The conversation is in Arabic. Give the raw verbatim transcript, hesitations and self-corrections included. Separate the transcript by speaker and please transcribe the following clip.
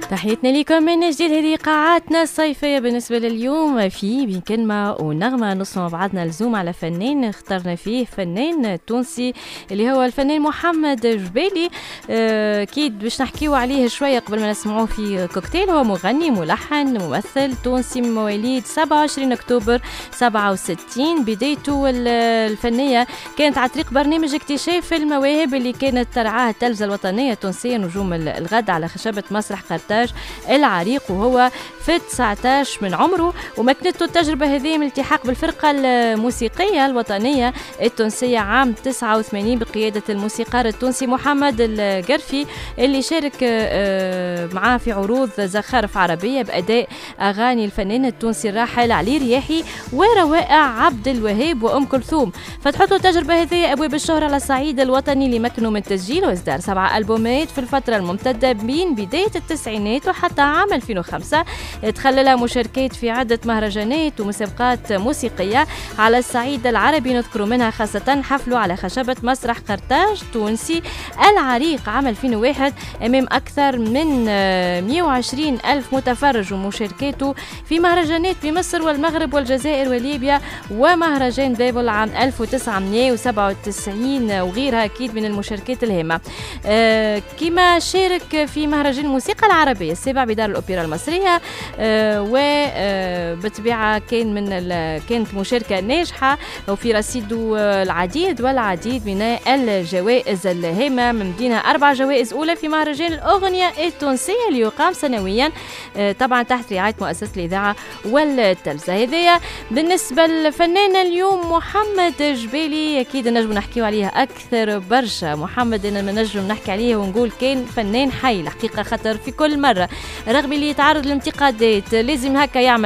Speaker 1: تحياتنا لكم من جديد. هذه قاعاتنا الصيفية بالنسبة لليوم في بين كلمة ونغمة نص مع بعضنا الزوم على فنان اخترنا فيه فنان تونسي اللي هو الفنان محمد جبالي. أكيد آه باش نحكيو عليه شوية قبل ما نسمعوه في كوكتيل. هو مغني ملحن ممثل تونسي من مواليد سبعة وعشرين أكتوبر سبعة وستين. بدايته الفنية كانت عن طريق برنامج اكتشاف المواهب اللي كانت ترعاه التلفزة الوطنية التونسية نجوم الغد على خشبة مسرح قرطاج العريق وهو في تسعة عشر من عمره. ومكنته التجربة هذه من التحاق بالفرقة الموسيقية الوطنية التونسية عام تسعة وثمانين بقيادة الموسيقار التونسي محمد القرفي اللي شارك معاه في عروض زخارف عربية بأداء أغاني الفنان التونسي الراحل علي رياحي وروائع عبد الوهاب وأم كلثوم. فتحط له التجربة هذه أبواب الشهرة على الصعيد الوطني اللي مكنوا من تسجيل وإصدار سبعة ألبومات في الفترة الممتدة بين بداية التسعينات وحتى عام ألفين وخمسة. تخللها مشاركات في عدة مهرجانات ومسابقات موسيقية على الصعيد العربي، نذكر منها خاصة حفله على خشبة مسرح قرطاج تونسي العريق عام ألفين وواحد أمام أكثر من مئة وعشرين ألف متفرج، ومشاركاته في مهرجانات بمصر والمغرب والجزائر وليبيا ومهرجان بابل عام ألف وتسعمئة وسبعة وتسعين وغيرها أكيد من المشاركات الهامة. أه كما شارك في مهرجان الموسيقى العربية السابع بدار الأوبرا المصرية أه وبطبيعة كان من كانت مشاركة ناجحة وفي رصيده العديد والعديد من الجوائز الهامة، من بينها أربع جوائز أولى في مهرجان الأغنية التونسية اللي يقام سنويا أه طبعا تحت رعاية مؤسسة الإذاعة والتلفزة. هذه بالنسبة للفنان اليوم محمد جبالي. أكيد نجم نحكيو عليه أكثر برشا. محمد إن نجم نحكي عليه ونقول كان فنان حي الحقيقة، خطر في كل مرة رغم اللي يتعرض لانتقادات لازم هكا يعمل